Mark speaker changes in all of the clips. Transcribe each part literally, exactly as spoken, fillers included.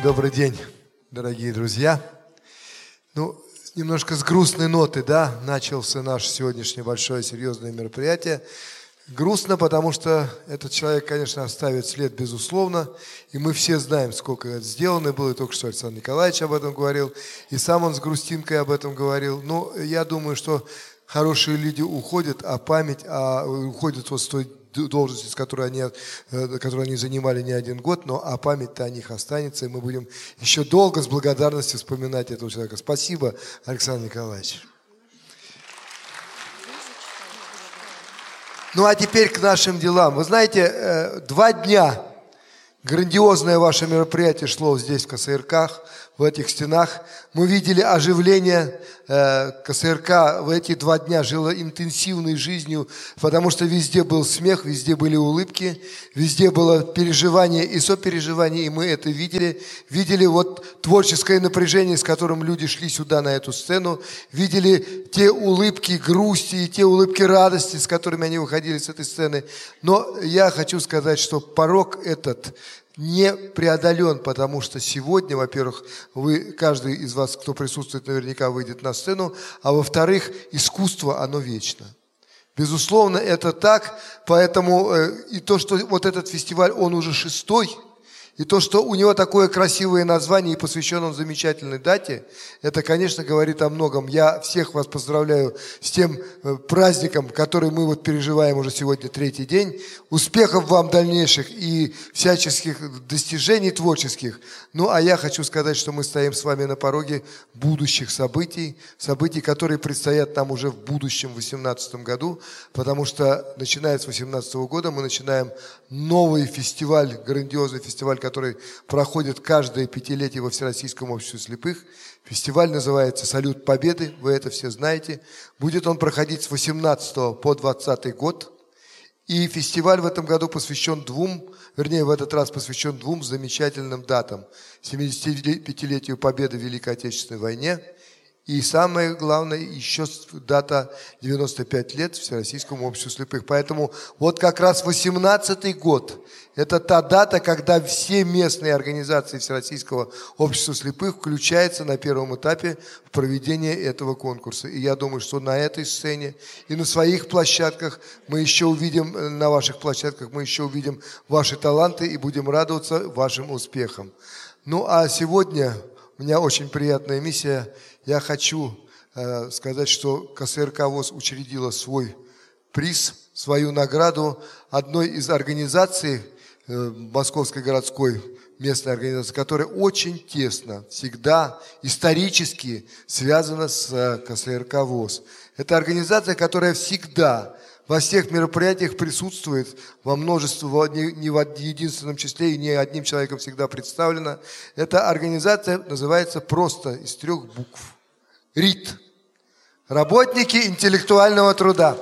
Speaker 1: Добрый день, дорогие друзья. Ну, немножко с грустной ноты, да, начался наше сегодняшнее большое серьезное мероприятие. Грустно, потому что этот человек, конечно, оставит след, безусловно, и мы все знаем, сколько это сделано было, и только что Александр Николаевич об этом говорил, и сам он с грустинкой об этом говорил. Но я думаю, что хорошие люди уходят, а память а, уходит вот с той должности, с которой они, которую они занимали не один год, но а память-то о них останется, и мы будем еще долго с благодарностью вспоминать этого человека. Спасибо, Александр Николаевич. Ну а теперь к нашим делам. Вы знаете, два дня грандиозное ваше мероприятие шло здесь, в КСРК, в этих стенах. Мы видели оживление. КСРК в эти два дня жило интенсивной жизнью, потому что везде был смех, везде были улыбки, везде было переживание и сопереживание, и мы это видели. Видели вот творческое напряжение, с которым люди шли сюда, на эту сцену. Видели те улыбки грусти и те улыбки радости, с которыми они выходили с этой сцены. Но я хочу сказать, что порог этот не преодолен, потому что сегодня, во-первых, вы, каждый из вас, кто присутствует, наверняка выйдет на сцену, а во-вторых, искусство, оно вечно. Безусловно, это так, поэтому э, и то, что вот этот фестиваль, он уже шестой, и то, что у него такое красивое название и посвящен он замечательной дате, это, конечно, говорит о многом. Я всех вас поздравляю с тем праздником, который мы вот переживаем уже сегодня третий день. Успехов вам дальнейших и всяческих достижений творческих. Ну, а я хочу сказать, что мы стоим с вами на пороге будущих событий, событий, которые предстоят нам уже в будущем, в две тысячи восемнадцатом году, потому что, начиная с две тысячи восемнадцатого года, мы начинаем новый фестиваль, грандиозный фестиваль, который проходит каждое пятилетие во Всероссийском обществе слепых. Фестиваль называется «Салют Победы», вы это все знаете. Будет он проходить с восемнадцатого по двадцатый год. И фестиваль в этом году посвящен двум, вернее, в этот раз посвящен двум замечательным датам. семидесятипятилетию Победы в Великой Отечественной войне. И самое главное, еще дата девяносто пять лет Всероссийскому обществу слепых. Поэтому вот как раз восемнадцатый год – это та дата, когда все местные организации Всероссийского общества слепых включаются на первом этапе в проведение этого конкурса. И я думаю, что на этой сцене и на своих площадках мы еще увидим, на ваших площадках мы еще увидим ваши таланты и будем радоваться вашим успехам. Ну а сегодня у меня очень приятная миссия. Я хочу э, сказать, что КСРК ВОС учредила свой приз, свою награду одной из организаций э, Московской городской местной организации, которая очень тесно, всегда исторически связана с э, КСРК ВОС. Это организация, которая всегда во всех мероприятиях присутствует, во множестве, не в единственном числе и не одним человеком всегда представлена. Эта организация называется просто из трех букв. РИТ. Работники интеллектуального труда.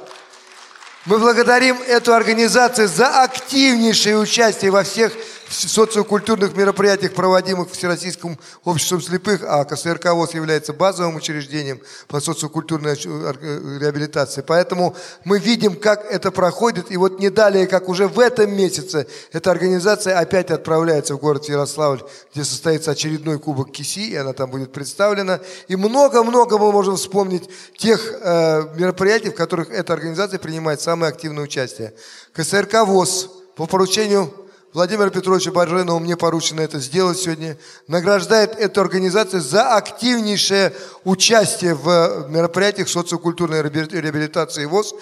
Speaker 1: Мы благодарим эту организацию за активнейшее участие во всех социокультурных мероприятиях, проводимых Всероссийским обществом слепых, а КСРК ВОС является базовым учреждением по социокультурной реабилитации. Поэтому мы видим, как это проходит. И вот не далее, как уже в этом месяце, эта организация опять отправляется в город Ярославль, где состоится очередной кубок КИСИ, и она там будет представлена. И много-много мы можем вспомнить тех э, мероприятий, в которых эта организация принимает самое активное участие. КСРК ВОС по поручению Владимира Петровича Баженова, мне поручено это сделать сегодня, награждает эту организацию за активнейшее участие в мероприятиях социокультурной реабилитации ВОС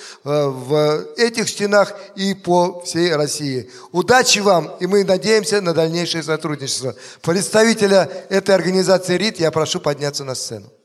Speaker 1: в этих стенах и по всей России. Удачи вам, и мы надеемся на дальнейшее сотрудничество. Представителя этой организации РИТ я прошу подняться на сцену.